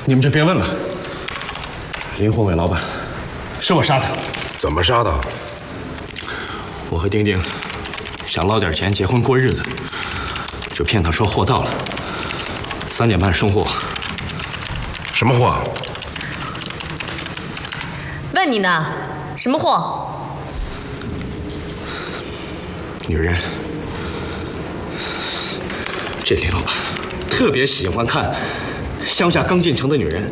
你们就别问了。林宏伟老板，是我杀他。 怎么杀的？ 我和丁丁想捞点钱结婚过日子，就骗他说货到了，3点半送货。 什么货？ 问你呢，什么货？ 女人。这林老板特别喜欢看乡下刚进城的女人。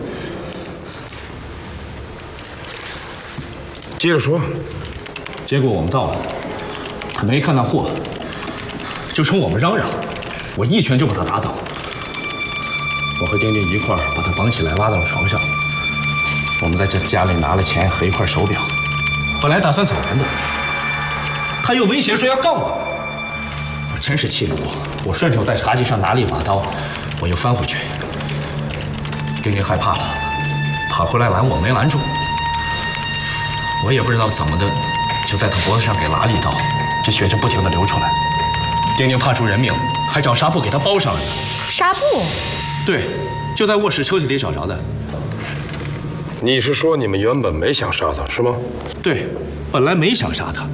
接着说。 结果我们到了，可没看到货，就冲我们嚷嚷，我一拳就把他打倒。我和丁丁一块儿把他绑起来拉到了床上。我们在这家里拿了钱和一块手表，本来打算走人的，他又威胁说要告我。我真是气不过，我顺手在茶几上拿了一把刀，我又翻回去。丁丁害怕了，跑回来拦我，没拦住。我也不知道怎么的，就在他脖子上给拉了一刀，这血就不停地流出来。丁丁怕出人命，还找纱布给他包上了呢。 纱布？ 对，就在卧室抽屉里找着的。 你是说你们原本没想杀他，是吗？ 对，本来没想杀他，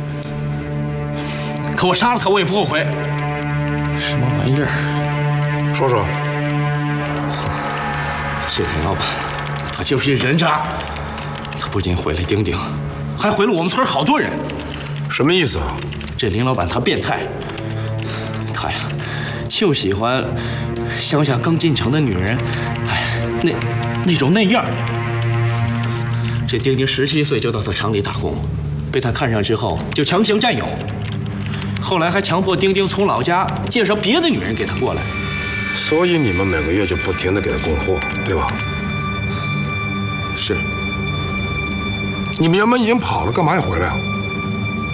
可我杀了他，我也不后悔。什么玩意儿？ 说说。 这林老板，他就是一人渣。他不仅毁了丁丁，还毁了我们村好多人。 什么意思啊？ 这林老板他变态，他呀，就喜欢乡下刚进城的女人，哎，那种那样。这丁丁17岁就到他厂里打工，被他看上之后就强行占有，后来还强迫丁丁从老家介绍别的女人给他过来。 所以你们每个月就不停地给他供货，对吧？ 是。 你们原本已经跑了，干嘛要回来啊？